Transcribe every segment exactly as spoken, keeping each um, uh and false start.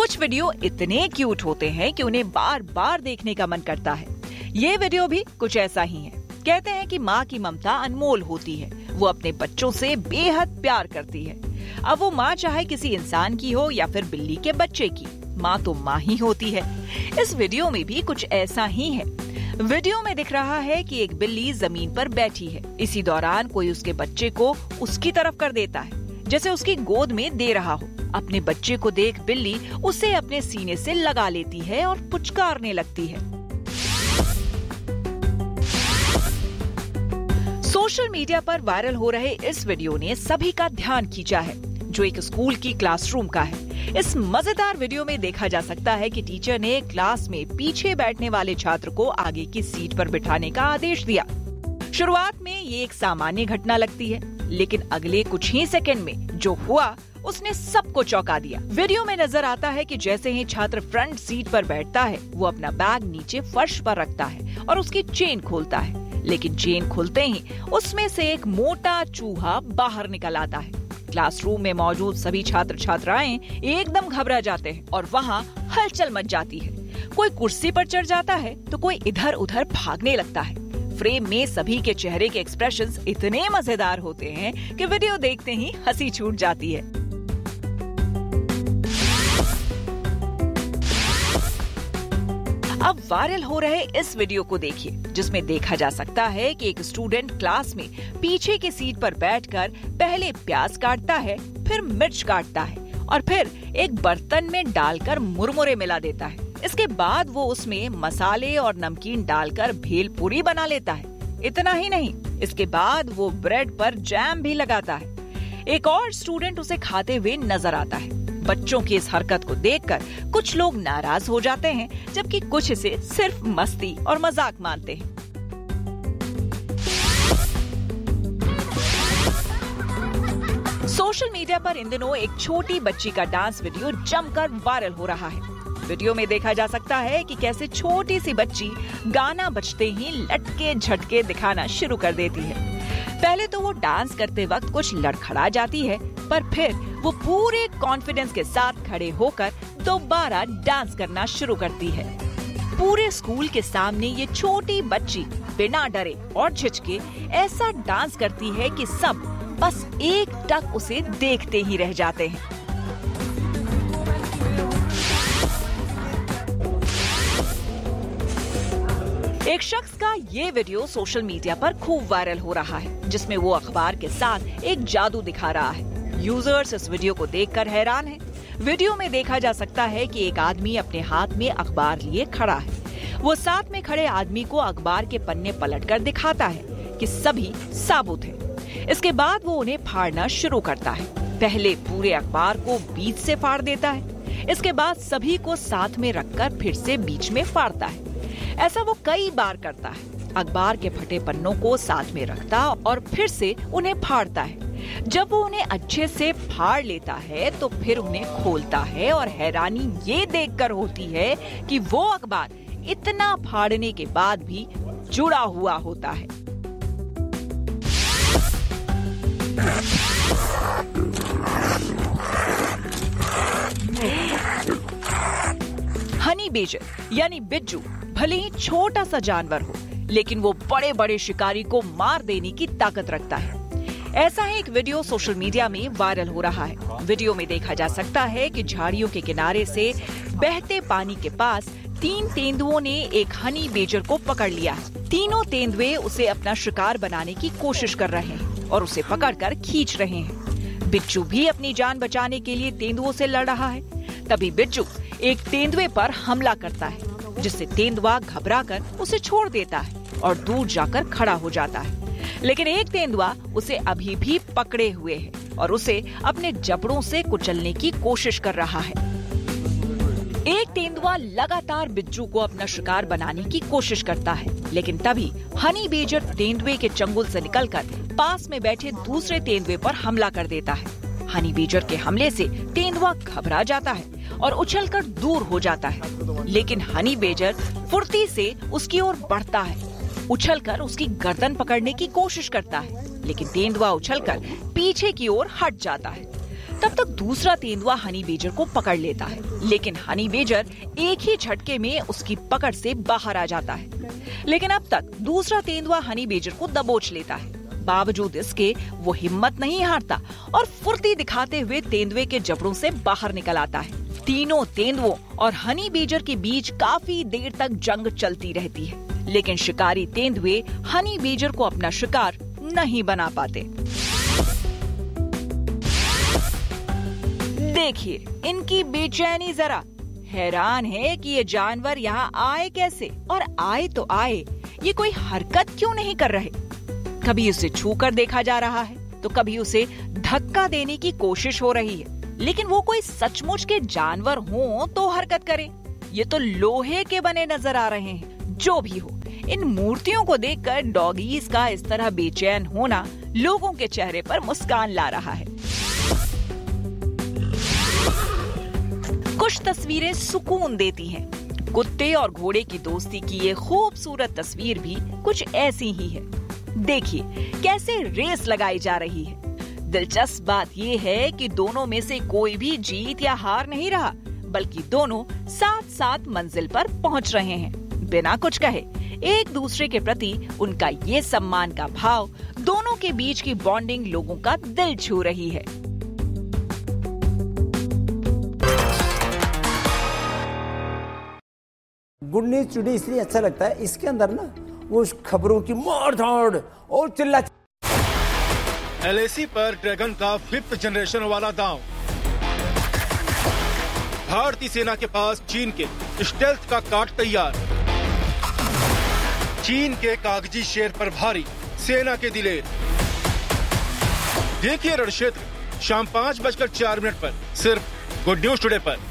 कुछ वीडियो इतने क्यूट होते हैं कि उन्हें बार बार देखने का मन करता है। ये वीडियो भी कुछ ऐसा ही है। कहते हैं कि माँ की ममता अनमोल होती है, वो अपने बच्चों से बेहद प्यार करती है। अब वो माँ चाहे किसी इंसान की हो या फिर बिल्ली के बच्चे की, माँ तो माँ ही होती है। इस वीडियो में भी कुछ ऐसा ही है। वीडियो में दिख रहा है कि एक बिल्ली जमीन पर बैठी है। इसी दौरान कोई उसके बच्चे को उसकी तरफ कर देता है, जैसे उसकी गोद में दे रहा हो। अपने बच्चे को देख बिल्ली उसे अपने सीने से लगा लेती है और पुचकारने लगती है। सोशल मीडिया पर वायरल हो रहे इस वीडियो ने सभी का ध्यान खींचा है, जो एक स्कूल की क्लासरूम का है। इस मजेदार वीडियो में देखा जा सकता है कि टीचर ने क्लास में पीछे बैठने वाले छात्र को आगे की सीट पर बिठाने का आदेश दिया। शुरुआत में ये एक सामान्य घटना लगती है, लेकिन अगले कुछ ही सेकंड में जो हुआ उसने सबको चौंका दिया। वीडियो में नजर आता है कि जैसे ही छात्र फ्रंट सीट पर बैठता है, वो अपना बैग नीचे फर्श पर रखता है और उसकी चेन खोलता है। लेकिन चेन खुलते ही उसमें से एक मोटा चूहा बाहर निकल आता है। क्लासरूम में मौजूद सभी छात्र छात्राएं एकदम घबरा जाते हैं और वहाँ हलचल मच जाती है। कोई कुर्सी पर चढ़ जाता है तो कोई इधर उधर भागने लगता है। फ्रेम में सभी के चेहरे के एक्सप्रेशंस इतने मजेदार होते हैं कि वीडियो देखते ही हंसी छूट जाती है। अब वायरल हो रहे इस वीडियो को देखिए, जिसमें देखा जा सकता है कि एक स्टूडेंट क्लास में पीछे की सीट पर बैठकर पहले प्याज काटता है, फिर मिर्च काटता है और फिर एक बर्तन में डालकर मुरमुरे मिला देता है। इसके बाद वो उसमें मसाले और नमकीन डालकर भेलपूरी बना लेता है। इतना ही नहीं, इसके बाद वो ब्रेड पर जैम भी लगाता है। एक और स्टूडेंट उसे खाते हुए नजर आता है। बच्चों की इस हरकत को देखकर कुछ लोग नाराज हो जाते हैं, जबकि कुछ इसे सिर्फ मस्ती और मजाक मानते हैं। सोशल मीडिया पर इन दिनों एक छोटी बच्ची का डांस वीडियो जमकर वायरल हो रहा है। वीडियो में देखा जा सकता है कि कैसे छोटी सी बच्ची गाना बजते ही लटके झटके दिखाना शुरू कर देती है। पहले तो वो डांस करते वक्त कुछ लड़खड़ा जाती है, पर फिर वो पूरे कॉन्फिडेंस के साथ खड़े होकर दोबारा डांस करना शुरू करती है। पूरे स्कूल के सामने ये छोटी बच्ची बिना डरे और झिझके ऐसा डांस करती है कि सब बस एक टक उसे देखते ही रह जाते हैं। एक शख्स का ये वीडियो सोशल मीडिया पर खूब वायरल हो रहा है, जिसमें वो अखबार के साथ एक जादू दिखा रहा है। यूजर्स इस वीडियो को देखकर हैरान हैं। वीडियो में देखा जा सकता है कि एक आदमी अपने हाथ में अखबार लिए खड़ा है। वो साथ में खड़े आदमी को अखबार के पन्ने पलटकर दिखाता है कि सभी साबुत हैं। इसके बाद वो उन्हें फाड़ना शुरू करता है। पहले पूरे अखबार को बीच से फाड़ देता है, इसके बाद सभी को साथ में रखकर फिर से बीच में फाड़ता है। ऐसा वो कई बार करता है। अखबार के फटे पन्नों को साथ में रखता और फिर से उन्हें फाड़ता है। जब वो उन्हें अच्छे से फाड़ लेता है तो फिर उन्हें खोलता है और हैरानी ये देखकर होती है कि वो अखबार इतना फाड़ने के बाद भी जुड़ा हुआ होता है। हनी बेजर यानी बिज्जू भले ही छोटा सा जानवर हो, लेकिन वो बड़े बड़े शिकारी को मार देने की ताकत रखता है। ऐसा ही एक वीडियो सोशल मीडिया में वायरल हो रहा है। वीडियो में देखा जा सकता है कि झाड़ियों के किनारे से बहते पानी के पास तीन तेंदुओं ने एक हनी बेजर को पकड़ लिया है। तीनों तेंदुए उसे अपना शिकार बनाने की कोशिश कर रहे हैं और उसे पकड़कर खींच रहे हैं। बिच्छू भी अपनी जान बचाने के लिए तेंदुओं से लड़ रहा है। तभी बिच्छू एक तेंदुए पर हमला करता है, जिससे तेंदुआ घबराकर उसे छोड़ देता है और दूर जाकर खड़ा हो जाता है। लेकिन एक तेंदुआ उसे अभी भी पकड़े हुए है और उसे अपने जबड़ों से कुचलने की कोशिश कर रहा है। एक तेंदुआ लगातार बिच्छू को अपना शिकार बनाने की कोशिश करता है, लेकिन तभी हनी बेजर तेंदुए के चंगुल से निकलकर पास में बैठे दूसरे तेंदुए पर हमला कर देता है। हनी बेजर के हमले से तेंदुआ घबरा जाता है और उछलकर दूर हो जाता है, लेकिन हनी बेजर फुर्ती से उसकी ओर बढ़ता है, उछलकर उसकी गर्दन पकड़ने की कोशिश करता है, लेकिन तेंदुआ उछलकर पीछे की ओर हट जाता है। तब तक दूसरा तेंदुआ हनी बेजर को पकड़ लेता है, लेकिन हनी बेजर एक ही झटके में उसकी पकड़ से बाहर आ जाता है। लेकिन अब तक दूसरा तेंदुआ हनी बेजर को दबोच लेता है। बावजूद इसके वो हिम्मत नहीं हारता और फुर्ती दिखाते हुए तेंदुए के जबड़ों से बाहर निकल आता है। तीनों तेंदुओं और हनी बेजर के बीच काफी देर तक जंग चलती रहती है, लेकिन शिकारी तेंदुए हनी बेजर को अपना शिकार नहीं बना पाते। देखिए इनकी बेचैनी जरा। हैरान है कि ये जानवर यहाँ आए कैसे, और आए तो आए, ये कोई हरकत क्यों नहीं कर रहे। कभी उसे छू कर देखा जा रहा है तो कभी उसे धक्का देने की कोशिश हो रही है, लेकिन वो कोई सचमुच के जानवर हो तो हरकत करे। ये तो लोहे के बने नजर आ रहे हैं। जो भी हो, इन मूर्तियों को देखकर डॉगीज का इस तरह बेचैन होना लोगों के चेहरे पर मुस्कान ला रहा है। कुछ तस्वीरें सुकून देती हैं। कुत्ते और घोड़े की दोस्ती की ये खूबसूरत तस्वीर भी कुछ ऐसी ही है। देखिए कैसे रेस लगाई जा रही है। दिलचस्प बात ये है कि दोनों में से कोई भी जीत या हार नहीं रहा, बल्कि दोनों साथ साथ मंजिल पर पहुंच रहे हैं बिना कुछ कहे। एक दूसरे के प्रति उनका ये सम्मान का भाव, दोनों के बीच की बॉन्डिंग लोगों का दिल छू रही है। गुड न्यूज टुडे इसलिए अच्छा लगता है, इसके अंदर ना वो खबरों की मार धाड़ और चिल्ला। एल ए सी पर ड्रैगन का फिफ्थ जनरेशन वाला दांव। भारतीय सेना के पास चीन के स्टेल्थ का काट तैयार। चीन के कागजी शेर पर भारी सेना के दिलेर। देखिए रण क्षेत्र शाम पाँच बजकर चार मिनट पर सिर्फ गुड न्यूज टुडे पर।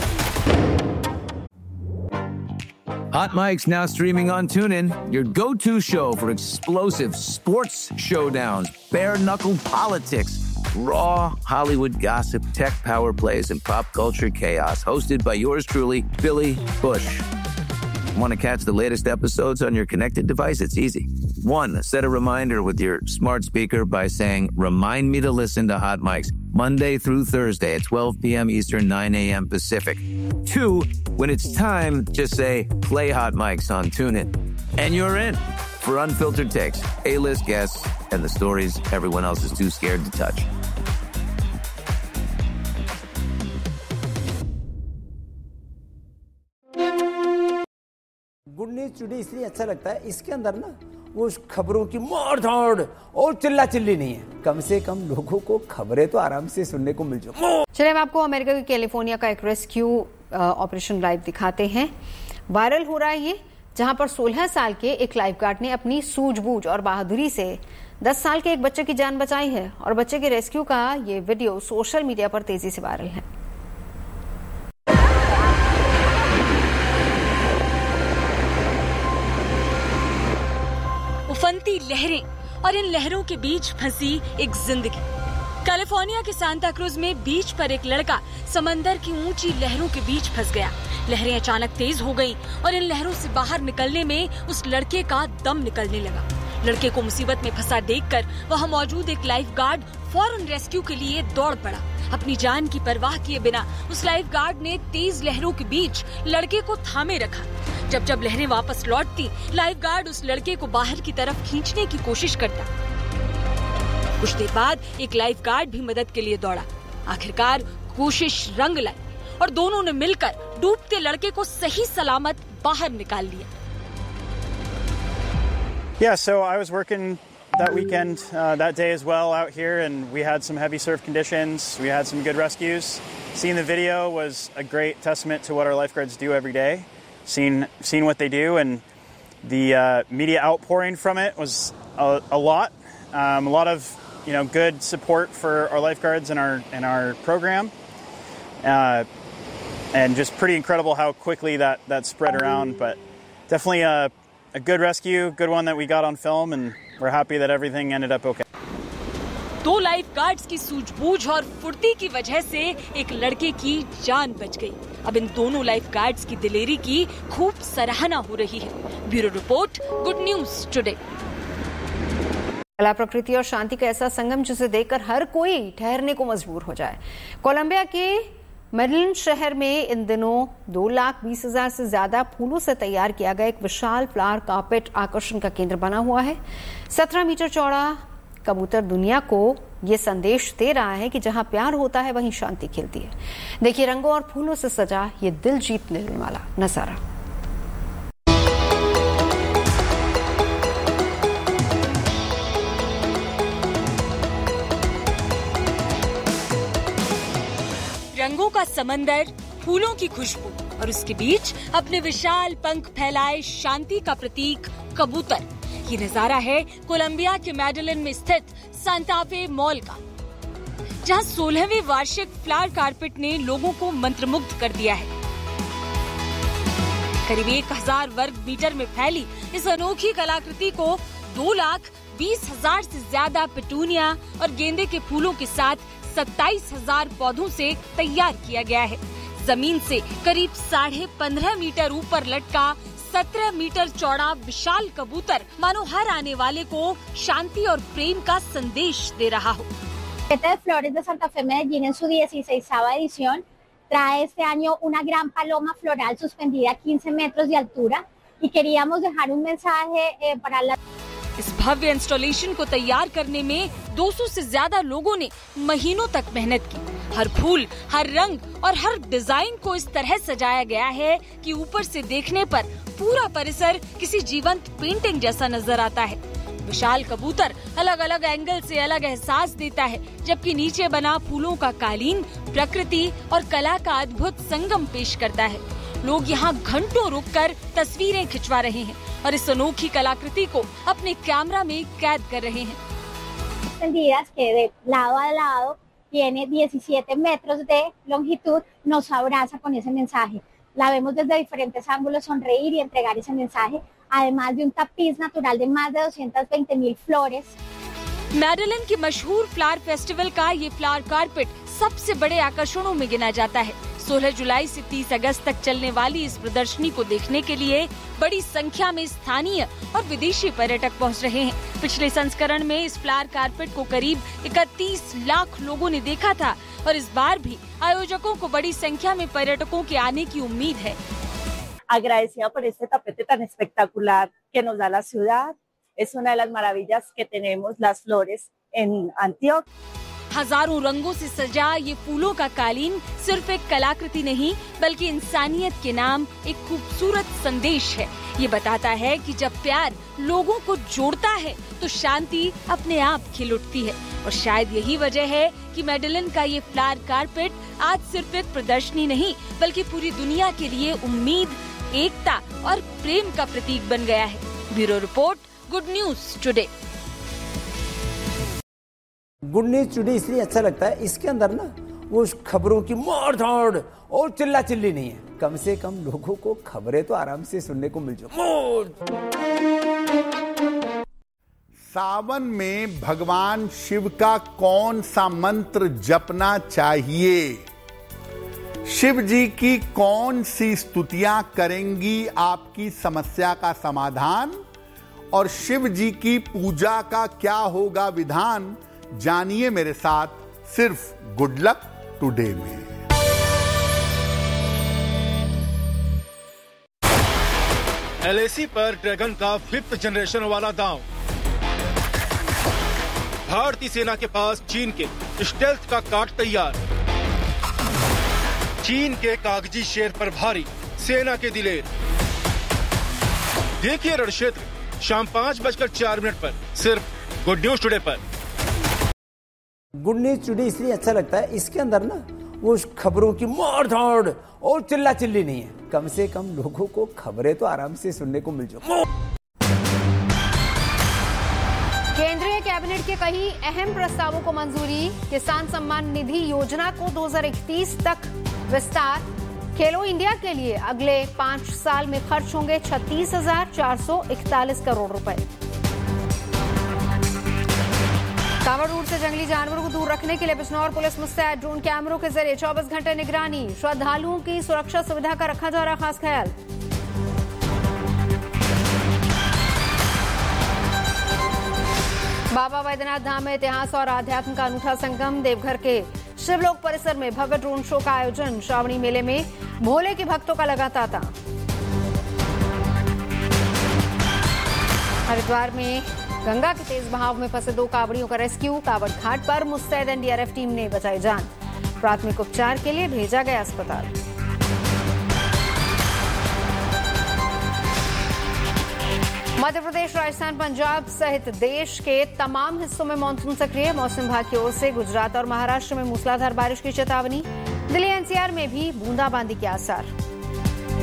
Hot Mic's now streaming on TuneIn, your go-to show for explosive sports showdowns, bare-knuckle politics, raw Hollywood gossip, tech power plays, and pop culture chaos. Hosted by yours truly, Billy Bush. Want to catch the latest episodes on your connected device? It's easy. One, set a reminder with your smart speaker by saying, "Remind me to listen to Hot Mics Monday through Thursday at twelve p.m. Eastern, nine a.m. Pacific." Two, when it's time, just say, "Play Hot Mics on TuneIn." And you're in for unfiltered takes, A-list guests, and the stories everyone else is too scared to touch. Good news today इसलिए अच्छा लगता है, इसके अंदर ना वो खबरों की मार धाड़ और चिल्ला चिल्ली नहीं है। कम से कम लोगों को खबरें तो आराम से सुनने को मिल जाए। चलिए हम आपको अमेरिका के कैलिफोर्निया का एक रेस्क्यू ऑपरेशन लाइव दिखाते हैं। वायरल हो रहा है ये, जहां पर सोलह साल के एक लाइफगार्ड ने अपनी सूझबूझ और बहादुरी से दस साल के एक बच्चे की जान बचाई है, और बच्चे के रेस्क्यू का ये वीडियो सोशल मीडिया पर तेजी से वायरल है। उफनती लहरें और इन लहरों के बीच फंसी एक जिंदगी। कैलिफोर्निया के सांता क्रूज में बीच पर एक लड़का समंदर की ऊंची लहरों के बीच फंस गया। लहरें अचानक तेज हो गईं और इन लहरों से बाहर निकलने में उस लड़के का दम निकलने लगा। लड़के को मुसीबत में फंसा देखकर वहां मौजूद एक लाइफ गार्ड फौरन रेस्क्यू के लिए दौड़ पड़ा। अपनी जान की परवाह किए बिना उस लाइफ गार्ड ने तेज लहरों के बीच लड़के को थामे रखा। जब जब लहरें वापस लौटती, लाइफ गार्ड उस लड़के को बाहर की तरफ खींचने की कोशिश करता। कुछ देर बाद एक लाइफ गार्ड भी मदद के लिए दौड़ा। आखिरकार कोशिश रंग लाई और दोनों ने मिलकर डूबते लड़के को सही सलामत बाहर निकाल लिया। Yeah, so I was working that weekend, uh, that day as well out here, and we had some heavy surf conditions. We had some good rescues. Seeing the video was a great testament to what our lifeguards do every day. Seeing, seeing what they do, and the uh, media outpouring from it was a, a lot. Um, a lot of, you know, good support for our lifeguards and our and our program, uh, and just pretty incredible how quickly that that spread around. But definitely a a good rescue, good one that we got on film, and we're happy that everything ended up okay. दो life guards की सूझबूझ और फुर्ती की वजह से एक लड़के की जान बच गई। अब इन दोनों लाइफ गार्ड्स की दिलेरी की खूब सराहना हो रही है। Bureau report, good news today. कला, प्रकृति और शांति का ऐसा संगम जिसे देखकर हर कोई ठहरने को मजबूर हो जाए। कोलंबिया के मेडलिन शहर में इन दिनों दो लाख बीस हजार से ज्यादा फूलों से तैयार किया गया एक विशाल फ्लावर कार्पेट आकर्षण का केंद्र बना हुआ है। सत्रह मीटर चौड़ा कबूतर दुनिया को ये संदेश दे रहा है कि जहां प्यार होता है वहीं शांति खिलती है। देखिए रंगों और फूलों से सजा ये दिल जीत लेने वाला नजारा। रंगों का समंदर, फूलों की खुशबू और उसके बीच अपने विशाल पंख फैलाए शांति का प्रतीक कबूतर। ये नजारा है कोलंबिया के मेडलिन में स्थित सांता फे मॉल का, जहां सोलहवीं वार्षिक फ्लावर कारपेट ने लोगों को मंत्रमुग्ध कर दिया है। करीब एक हजार वर्ग मीटर में फैली इस अनोखी कलाकृति को दो लाख बीस हजार से ज्यादा पिटूनिया और गेंदे के फूलों के साथ सत्ताईस हजार पौधों से तैयार किया गया है। जमीन से करीब साढ़े पंद्रह मीटर ऊपर लटका सत्रह मीटर चौड़ा विशाल कबूतर मानो हर आने वाले को शांति और प्रेम का संदेश दे रहा हो। de Flores de Santa Fe Medellín en su dieciseisava edición trae este año una gran paloma floral suspendida a quince metros de altura y queríamos dejar un mensaje eh, para la इस भव्य installation को तैयार करने में दो सौ से ज्यादा लोगों ने महीनों तक मेहनत की। हर फूल, हर रंग और हर डिजाइन को इस तरह सजाया गया है कि ऊपर से देखने पर पूरा परिसर किसी जीवंत पेंटिंग जैसा नजर आता है। विशाल कबूतर अलग अलग एंगल से अलग एहसास देता है, जबकि नीचे बना फूलों का कालीन प्रकृति और कला का अद्भुत संगम पेश करता है। लोग यहाँ घंटों रुककर तस्वीरें खिंचवा रहे हैं और इस अनोखी कलाकृति को अपने कैमरा में कैद कर रहे हैं। extendidas que de lado a lado tiene diecisiete metros de longitud, nos abraza con ese mensaje. La vemos desde diferentes ángulos sonreír y entregar ese mensaje, además de un tapiz natural de más de doscientas veinte mil flores. Madeline के मशहूर flower festival का ये flower carpet सबसे बड़े आकर्षणों में गिना जाता है। सोलह जुलाई से तीस अगस्त तक चलने वाली इस प्रदर्शनी को देखने के लिए बड़ी संख्या में स्थानीय और विदेशी पर्यटक पहुंच रहे हैं। पिछले संस्करण में इस फ्लावर कारपेट को करीब इकतीस लाख लोगों ने देखा था और इस बार भी आयोजकों को बड़ी संख्या में पर्यटकों के आने की उम्मीद है। Agradecida por este tapete tan espectacular que nos da la ciudad. Es una de las maravillas que tenemos las flores en Antioquia. हजारों रंगों से सजा ये फूलों का कालीन सिर्फ एक कलाकृति नहीं, बल्कि इंसानियत के नाम एक खूबसूरत संदेश है। ये बताता है कि जब प्यार लोगों को जोड़ता है तो शांति अपने आप खिल उठती है। और शायद यही वजह है कि मेडलिन का ये फ्लावर कारपेट आज सिर्फ एक प्रदर्शनी नहीं, बल्कि पूरी दुनिया के लिए उम्मीद, एकता और प्रेम का प्रतीक बन गया है। Bureau report, good news today. Good news today इसलिए अच्छा लगता है, इसके अंदर ना वो खबरों की मार धाड़ और चिल्ला चिल्ली नहीं है। कम से कम लोगों को खबरें तो आराम से सुनने को मिल जाए। सावन में भगवान शिव का कौन सा मंत्र जपना चाहिए? शिव जी की कौन सी स्तुतियां करेंगी आपकी समस्या का समाधान? और शिव जी की पूजा का क्या होगा विधान? जानिए मेरे साथ सिर्फ गुड लक टुडे में। एल आई सी पर ड्रैगन का फिफ्थ जनरेशन वाला दांव। भारतीय सेना के पास चीन के स्टेल्थ का काट तैयार। चीन के कागजी शेर पर भारी सेना के दिलेर। देखिए रण क्षेत्र शाम पांच बजकर चार मिनट पर सिर्फ गुड न्यूज टुडे पर। गुड न्यूज टुडे इसलिए अच्छा लगता है, इसके अंदर ना वो खबरों की मार धाड़ और चिल्ला चिल्ली नहीं है। कम से कम लोगों को खबरें तो आराम से सुनने को मिल जाए। केंद्रीय कैबिनेट के कई अहम प्रस्तावों को मंजूरी। किसान सम्मान निधि योजना को दो हज़ार इकतीस तक विस्तार। खेलो इंडिया के लिए अगले पांच साल में खर्च होंगे छत्तीस हजार चार सौ इकतालीस करोड़ रुपए। कांवड़ रूट से जंगली जानवरों को दूर रखने के लिए बिजनौर पुलिस मुस्तैद। ड्रोन कैमरों के जरिए चौबीस घंटे निगरानी। श्रद्धालुओं की सुरक्षा सुविधा का रखा जा रहा खास ख्याल। बाबा बैद्यनाथ धाम में इतिहास और आध्यात्म का अनूठा संगम। देवघर के शिवलोक परिसर में भव्य ड्रोन शो का आयोजन। श्रावणी मेले में भोले के भक्तों का लगा तांता। हरिद्वार में गंगा के तेज बहाव में फंसे दो कांवड़ियों का रेस्क्यू। कांवड़ घाट पर मुस्तैद एनडीआरएफ टीम ने बचाई जान। प्राथमिक उपचार के लिए भेजा गया अस्पताल। मध्य प्रदेश, राजस्थान, पंजाब सहित देश के तमाम हिस्सों में मानसून सक्रिय। मौसम विभाग की ओर से गुजरात और महाराष्ट्र में मूसलाधार बारिश की चेतावनी। दिल्ली एनसीआर में भी बूंदाबांदी के आसार।